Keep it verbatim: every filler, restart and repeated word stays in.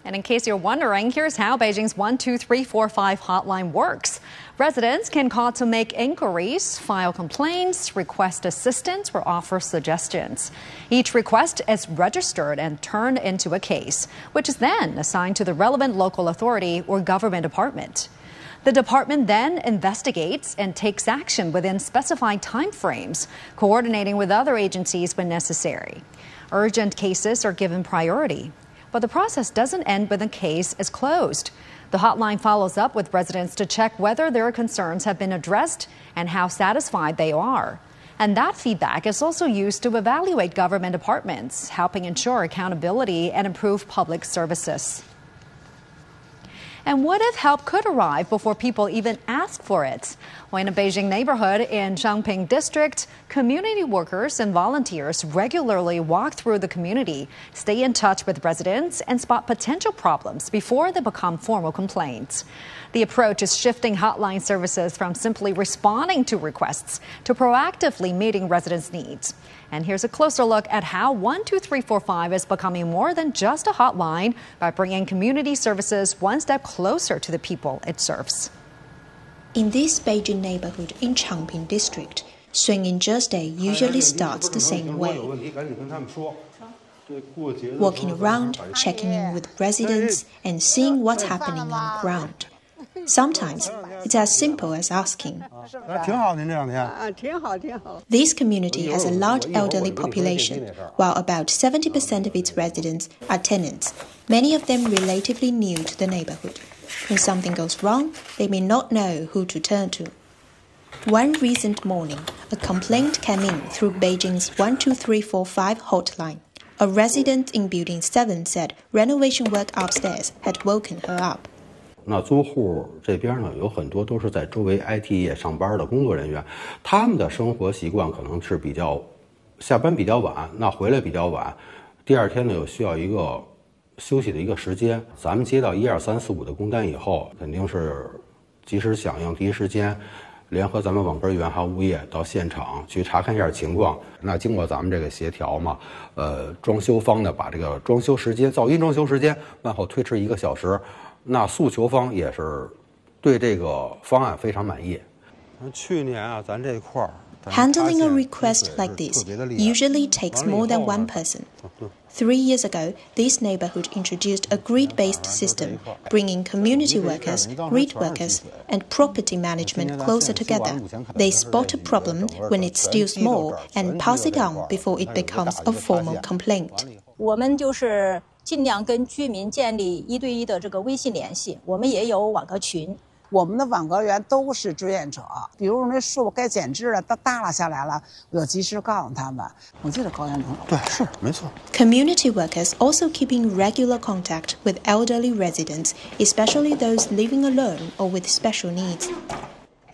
And in case you're wondering, here's how Beijing's one two three four five hotline works. Residents can call to make inquiries, file complaints, request assistance, or offer suggestions. Each request is registered and turned into a case, which is then assigned to the relevant local authority or government department. The department then investigates and takes action within specified timeframes, coordinating with other agencies when necessary. Urgent cases are given priority. But the process doesn't end when the case is closed. The hotline follows up with residents to check whether their concerns have been addressed and how satisfied they are. And that feedback is also used to evaluate government departments, helping ensure accountability and improve public services. And what if help could arrive before people even ask for it? Well, in a Beijing neighborhood in Changping District, community workers and volunteers regularly walk through the community, stay in touch with residents, and spot potential problems before they become formal complaints. The approach is shifting hotline services from simply responding to requests to proactively meeting residents' needs. And here's a closer look at how one two three four five is becoming more than just a hotline by bringing community services one step closer to the people it serves. In this Beijing neighborhood in Changping District, Swinging Thursday usually starts the same way. Walking around, checking in with residents, and seeing what's happening on the ground. Sometimes it's as simple as asking. This community has a large elderly population, while about seventy percent of its residents are tenants, many of them relatively new to the neighborhood. When something goes wrong, they may not know who to turn to. One recent morning, a complaint came in through Beijing's one two three four five hotline. A resident in Building seven said renovation work upstairs had woken her up. 那租户这边呢，有很多都是在周围 I T 业上班的工作人员，他们的生活习惯可能是比较下班比较晚，那回来比较晚，第二天呢有需要一个休息的一个时间。咱们接到一二三四五的工单以后，肯定是及时响应，第一时间联合咱们网根员还有物业到现场去查看一下情况。那经过咱们这个协调嘛，呃，装修方呢把这个装修时间、噪音装修时间往后推迟一个小时。 那诉求方也是对这个方案非常满意。去年啊，咱这块儿 Handling a request like this usually takes more than one person. Three years ago, this neighborhood introduced a grid-based system, bringing community workers, grid workers, and property management closer together. They spot a problem when it's still small and pass it on before it becomes a formal complaint. 我们就是尽量跟居民建立一对一的这个微信联系，我们也有网格群。 我们的网格员都是志愿者，比如那树该剪枝了，它耷拉下来了，我要及时告诉他们。我记得高原能对，是没错。 Community workers also keep in regular contact with elderly residents, especially those living alone or with special needs.